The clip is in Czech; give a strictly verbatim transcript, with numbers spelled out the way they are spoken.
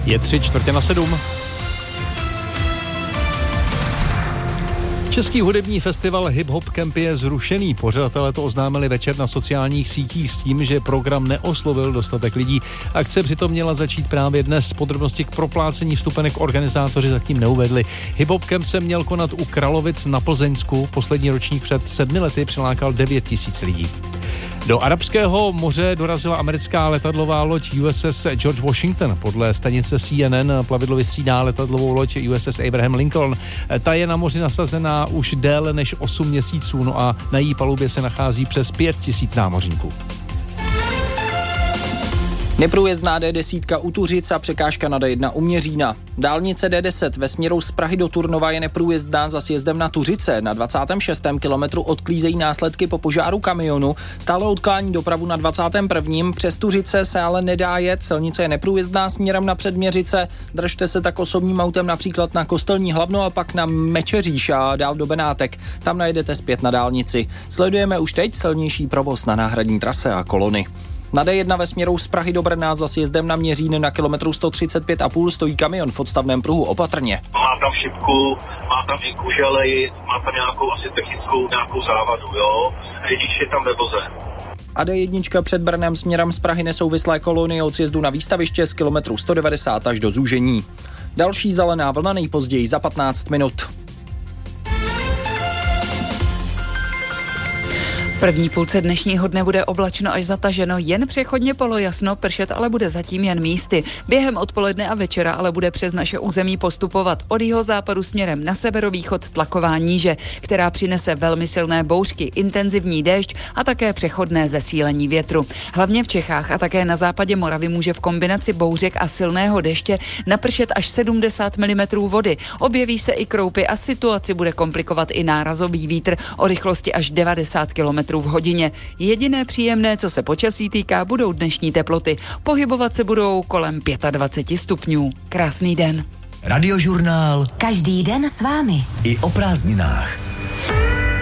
Je tři čtvrtě na sedm. Český hudební festival Hip Hop Camp je zrušený. Pořadatelé to oznámili večer na sociálních sítích s tím, že program neoslovil dostatek lidí. Akce přitom měla začít právě dnes. Podrobnosti k proplácení vstupenek organizátoři zatím neuvedli. Hip Hop Camp se měl konat u Kralovic na Plzeňsku. Poslední ročník před sedmi lety přilákal devět tisíc lidí. Do Arabského moře dorazila americká letadlová loď U S S George Washington. Podle stanice C N N plavidlo vystřídá letadlovou loď U S S Abraham Lincoln. Ta je na moři nasazená už déle než osm měsíců, no a na její palubě se nachází přes pět tisíc námořníků. Neprůjezdná D deset u Tuřic a překážka na D jedna u Měřína. Dálnice D deset ve směru z Prahy do Turnova je neprůjezdná za sjezdem na Tuřice. Na dvacátém šestém kilometru odklízejí následky po požáru kamionu. Stále odklání dopravu na dvacátém prvním Přes Tuřice se ale nedá jet. Silnice je neprůjezdná směrem na Předměřice. Držte se tak osobním autem například na Kostelní Hlavno a pak na Mečeříš a dál do Benátek. Tam najdete zpět na dálnici. Sledujeme už teď silnější provoz na náhradní trase a kolony. Na D jedna ve směru z Prahy do Brna za sjezdem na Měřín na kilometru sto třicet pět a půl stojí kamion v odstavném pruhu opatrně. Má tam šipku, má tam i kužely, má tam nějakou asi technickou nějakou závadu, jo. Řidič je tam ve voze. A D jedna před Brnem směrem z Prahy nesouvislé kolony od sjezdu na výstaviště z kilometru sto devadesát až do Zúžení. Další zelená vlna nejpozději za patnáct minut. V první půlce dnešního dne bude oblačno až zataženo, jen přechodně polojasno, pršet ale bude zatím jen místy. Během odpoledne a večera ale bude přes naše území postupovat od jihozápadu směrem na severovýchod tlaková níže, která přinese velmi silné bouřky, intenzivní déšť a také přechodné zesílení větru. Hlavně v Čechách a také na západě Moravy může v kombinaci bouřek a silného deště napršet až sedmdesát milimetrů vody. Objeví se i kroupy a situaci bude komplikovat i nárazový vítr o rychlosti až devadesát kilometrů v hodině. Jediné příjemné, co se počasí týká, budou dnešní teploty. Pohybovat se budou kolem dvacet pět stupňů. Krásný den. Radiožurnál. Každý den s vámi. I o prázdninách.